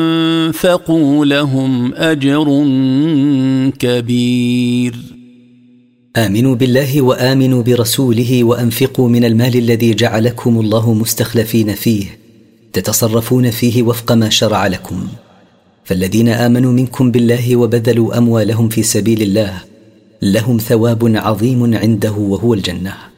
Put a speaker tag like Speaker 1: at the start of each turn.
Speaker 1: أنفقوا لهم أجر كبير.
Speaker 2: آمنوا بالله وآمنوا برسوله وأنفقوا من المال الذي جعلكم الله مستخلفين فيه تتصرفون فيه وفق ما شرع لكم. فالذين آمنوا منكم بالله وبذلوا أموالهم في سبيل الله لهم ثواب عظيم عنده وهو الجنة.